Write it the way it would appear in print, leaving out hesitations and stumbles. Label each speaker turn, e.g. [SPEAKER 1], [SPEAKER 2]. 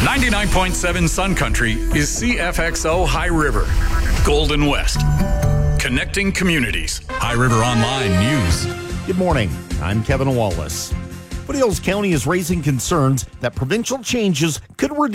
[SPEAKER 1] 99.7 Sun Country is CFXO High River, Golden West. Connecting communities. High River Online News.
[SPEAKER 2] Good morning. I'm Kevin Wallace. Foothills County is raising concerns that provincial changes could reduce